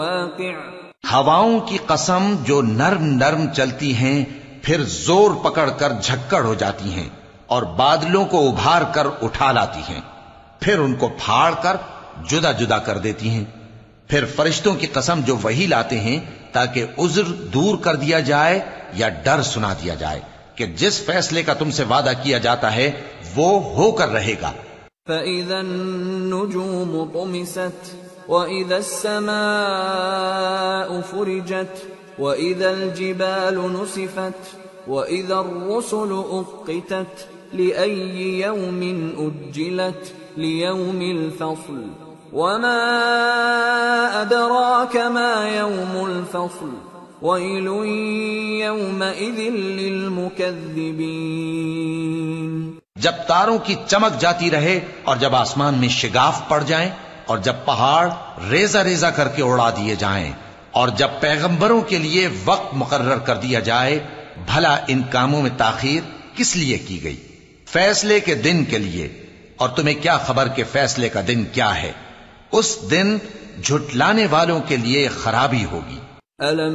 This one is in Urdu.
واقع ہواؤں کی قسم جو نرم نرم چلتی ہیں پھر زور پکڑ کر جھکڑ ہو جاتی ہیں اور بادلوں کو ابھار کر اٹھا لاتی ہیں، پھر ان کو پھاڑ کر جدا جدا کر دیتی ہیں، پھر فرشتوں کی قسم جو وحی لاتے ہیں تاکہ عذر دور کر دیا جائے یا ڈر سنا دیا جائے کہ جس فیصلے کا تم سے وعدہ کیا جاتا ہے وہ ہو کر رہے گا۔ فَإِذَا النُّجُومُ طُمِسَتْ وَإِذَا السَّمَاءُ فُرِجَتْ وَإِذَا الْجِبَالُ نُسِفَتْ وَإِذَا الرُّسُلُ أُقِّتَتْ لِأَيِّ يَوْمٍ أُجِّلَتْ لِيَوْمِ الْفَصْلِ وَمَا أَدْرَاكَ مَا يَوْمُ الْفَصْلِ وَيْلٌ يَوْمَئِذٍ لِّلْمُكَذِّبِينَ۔ جب تاروں کی چمک جاتی رہے اور جب آسمان میں شگاف پڑ جائیں اور جب پہاڑ ریزہ ریزہ کر کے اڑا دیے جائیں اور جب پیغمبروں کے لیے وقت مقرر کر دیا جائے، بھلا ان کاموں میں تاخیر کس لیے کی گئی؟ فیصلے کے دن کے لیے، اور تمہیں کیا خبر کہ فیصلے کا دن کیا ہے؟ اس دن جھٹلانے والوں کے لیے خرابی ہوگی۔